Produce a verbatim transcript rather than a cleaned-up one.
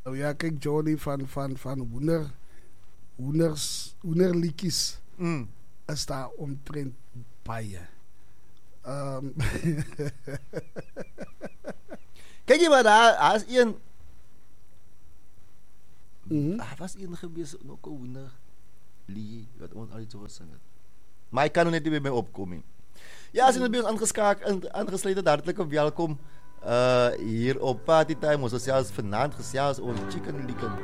Oh ja, kijk, Johnny van, van, van Hoener, Hoeners, Hoenerliedjes Mm. is daar omtrent baie. Um, Kyk jy maar daar, daar is een mhm. Daar was een gewees, ook 'n hoender liedjie wat ons altyd so gesing het. Maar ek kan nou net nie by my opkom nie. Ja, as jy net by ons aangeskaak en aangesluit het, hartlik welkom uh hier op Party Time. Ons gesels vanaand gesels oor Chicken Licken.